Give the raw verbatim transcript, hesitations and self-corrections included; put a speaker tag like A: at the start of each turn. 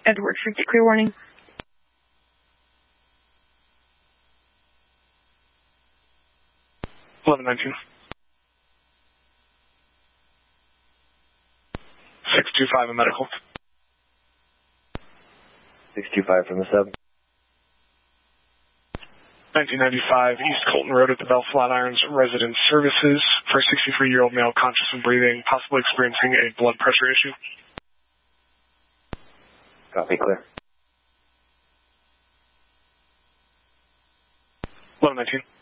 A: Edward, fifty, clear warning.
B: eleven nineteen. six two five in medical.
C: six two five from the sub.
B: nineteen ninety-five East Colton Road at the Bell Flatirons Residence Services for a sixty-three-year-old male conscious and breathing, possibly experiencing a blood pressure issue.
C: Copy, clear.
B: eleven nineteen.